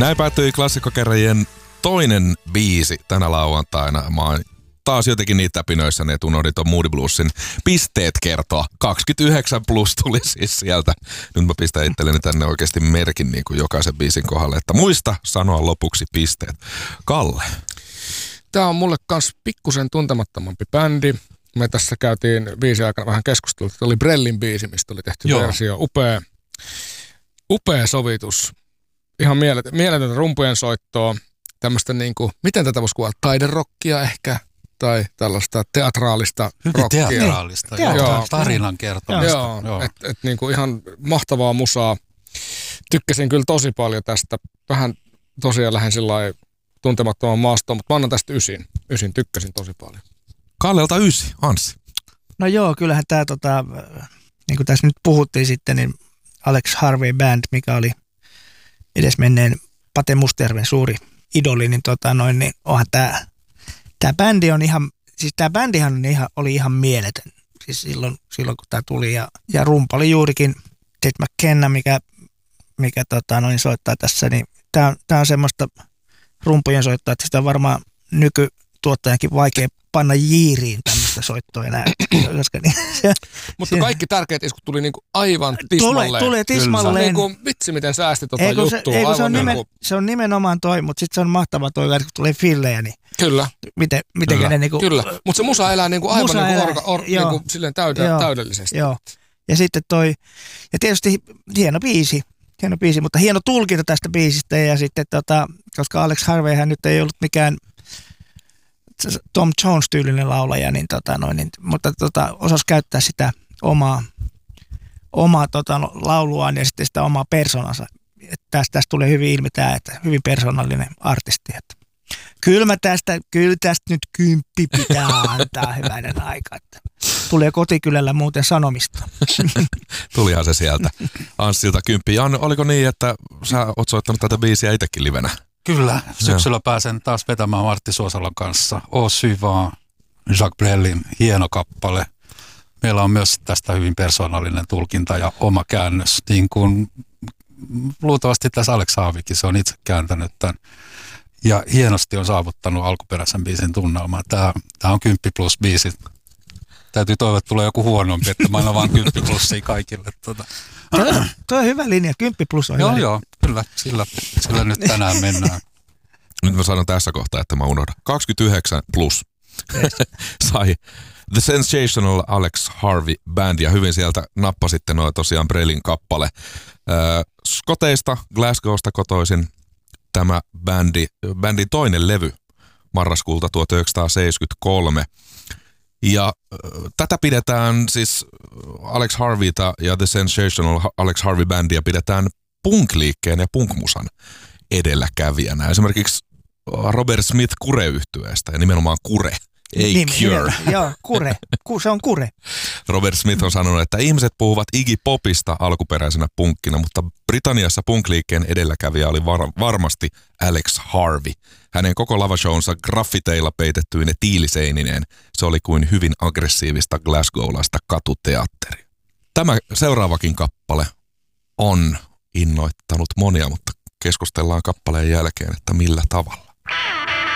Näin päättyi klassikkokerrajien toinen biisi tänä lauantaina. Mä oon taas jotenkin niitä täpinöissä, ne unohdin ton Moody Bluesin pisteet kertoa. 29 plus tuli siis sieltä. Nyt mä pistän itselleni tänne oikeasti merkin niin kuin jokaisen biisin kohdalle, että muista sanoa lopuksi pisteet. Kalle. Tää on mulle kans pikkusen tuntemattomampi bändi. Me tässä käytiin biisin aikana vähän keskustelua. Tämä oli Brellin biisi, mistä oli tehty versio. Upea sovitus. Ihan mieletöntä rumpujen soittoa. Tämmöistä niinku, miten tätä voisi kuvata? Taiderokkia ehkä? Tai tällaista teatraalista rockia. Teatraalista, tarinan kertomista. Joo. Et niinku ihan mahtavaa musaa. Tykkäsin kyllä tosi paljon tästä. Vähän tosiaan lähden sillai tuntemattoman maastoon, mutta mä annan tästä 9. 9 tykkäsin tosi paljon. Kallelta 9, Anssi. No joo, kyllähän tämä, niin kuin tässä nyt puhuttiin sitten, niin Alex Harvey Band, mikä oli edesmenneen Pate Mustajärven suuri idoli, niin, niin onhan tämä bändi on ihan, siis tämä bändihan oli ihan mieletön. Siis silloin kun tämä tuli ja rumpa oli juurikin Ted McKenna, mikä soittaa tässä, niin tämä on semmoista rumpujen soittaa, että sitä on varmaan nykytuottajankin vaikea panna jiiriin tämmöistä soittoa enää. Mutta kaikki tärkeät iskut tuli niinku aivan tismalleen. Tulee tismalleen. Niinku, vitsi miten säästi juttua. Se on nimenomaan toi, mutta sitten se on mahtavaa toi, kun tulee fillejä, niin kyllä. Miten ne niinku... Kyllä, mutta se musa elää niinku aivan niinku silleen täydellisesti. Joo, ja sitten toi, ja tietysti hieno biisi, mutta hieno tulkinta tästä biisistä, ja sitten koska Alex Harveyhän nyt ei ollut mikään Tom Jones-tyylinen laulaja, niin, mutta osasi käyttää sitä omaa lauluaan ja sitten sitä omaa persoonansa. Tästä tulee hyvin ilmi tämä, että hyvin persoonallinen artisti. Että kyllä tästä nyt 10 pitää antaa hyvänen aika. Että tulee kotikylällä muuten sanomista. Tulihan se sieltä Anssilta 10. Jan, oliko niin, että sä oot soittanut tätä biisiä itsekin livenä? Kyllä, syksyllä pääsen taas vetämään Martti Suosalon kanssa. Au suivant, Jacques Brelin hieno kappale. Meillä on myös tästä hyvin persoonallinen tulkinta ja oma käännös. Niin kuin luultavasti tässä Alex Haavikin, se on itse kääntänyt tämän. Ja hienosti on saavuttanut alkuperäisen biisin tunnelmaa. Tämä on 10 plus biisi. Täytyy toivoa, että tulee joku huonompi, että mä annan vaan 10 plussia kaikille. Tuo on hyvä linja, 10 plus on hyvä. Joo, kyllä, sillä nyt tänään mennään. Nyt mä sanon tässä kohtaa, että mä unohdan. 29 plus sai The Sensational Alex Harvey Band, ja hyvin sieltä nappasitte noin tosiaan Brelin kappale. Skoteista, Glasgowsta kotoisin tämä bändin toinen levy marraskuulta 1973. Ja tätä pidetään siis Alex Harveyta ja The Sensational Alex Harvey Bandia pidetään punk-liikkeen ja punk-musan edelläkävijänä. Esimerkiksi Robert Smith Kure-yhtyeestä, ja nimenomaan Kure, ei Cure. Joo, Kure. Se on Kure. Robert Smith on sanonut, että ihmiset puhuvat Iggy Popista alkuperäisenä punkkina, mutta Britanniassa punk-liikkeen edelläkävijä oli varmasti Alex Harvey. Hänen koko lavashownsa graffiteilla peitettyine tiiliseinineen, se oli kuin hyvin aggressiivista glasgowlaista katuteatteria. Tämä seuraavakin kappale on innoittanut monia, mutta keskustellaan kappaleen jälkeen, että millä tavalla.